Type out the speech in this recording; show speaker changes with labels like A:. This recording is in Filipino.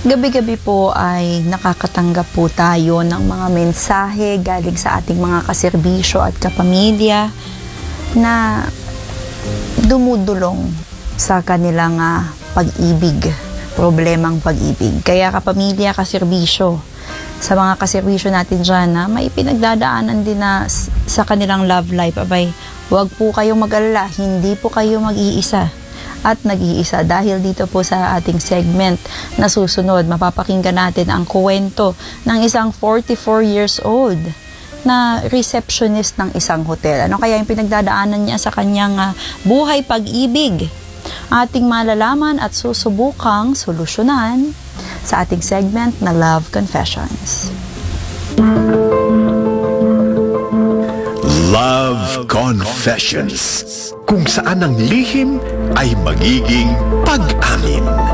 A: Gabi-gabi po ay nakakatanggap po tayo ng mga mensahe galing sa ating mga kaserbisyo at kapamilya na dumudulong sa kanilang pag-ibig, problemang pag-ibig. Kaya kapamilya, kaserbisyo, sa mga kaserbisyo natin dyan na may pinagdadaanan din na sa kanilang love life, abay, huwag po kayong mag-alala, hindi po kayo mag-iisa at nag-iisa dahil dito po sa ating segment na susunod, mapapakinggan natin ang kwento ng isang 44 years old na receptionist ng isang hotel. Ano kaya yung pinagdadaanan niya sa kanyang buhay pag-ibig? Ating malalaman at susubukang solusyonan sa ating segment na Love Confessions.
B: Love Confessions, kung saan ang lihim ay magiging pag-amin.